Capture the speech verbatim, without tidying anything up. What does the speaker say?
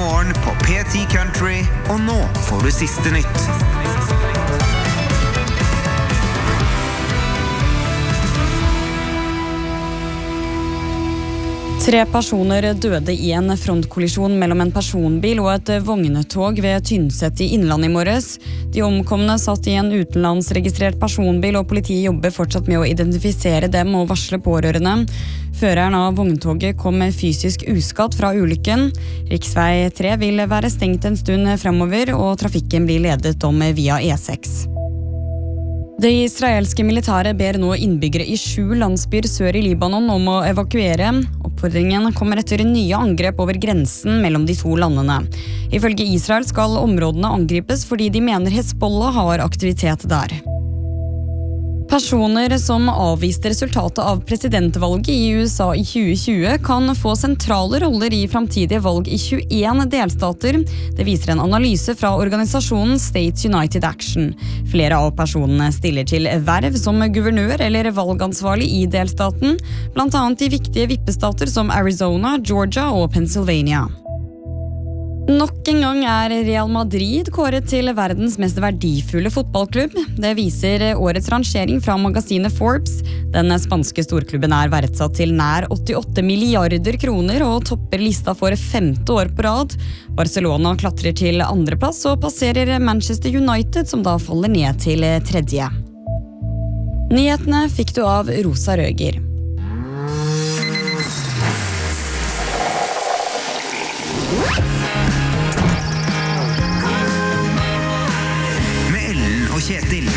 morgen på P ti Country, og nå får du siste nytt. Tre personer døde i en frontkollisjon mellom en personbil og et vogntog ved Tynset i Innlandet i morges. De omkomne satt i en utenlandsregistrert personbil, og politiet jobber fortsatt med å identifisere dem og varsle pårørende. Føreren av vogntoget kom fysisk uskadd fra ulykken. Riksvei tre vil være stengt en stund fremover, og trafikken blir ledet om via E seks. Det israelske militæret ber nå innbyggere i sju landsbyer sør i Libanon om å evakuere. Oppfordringen kommer etter nye angrep over grensen mellom de to landene. Ifølge Israel skal områdene angripes fordi de mener Hezbollah har aktivitet der. Personer som avviste resultatet av presidentvalget i U S A i tjue tjue kan få sentrale roller i framtidige valg i tjueen delstater. Det viser en analyse fra organisasjonen States United Action. Flere av personene stiller til verv som guvernør eller valgansvarlig i delstaten, blant annet i viktige vippestater som Arizona, Georgia og Pennsylvania. Nok en gang er Real Madrid kåret til verdens mest verdifulle fotballklubb. Det viser årets rangering fra magasinet Forbes. Den spanske storklubben er verdsatt til nær åttiåtte milliarder kroner og topper lista for femte år på rad. Barcelona klatrer til andreplass og passerer Manchester United, som da faller ned til tredje. Nyhetene fikk du av Rosa Røger. Kjetil.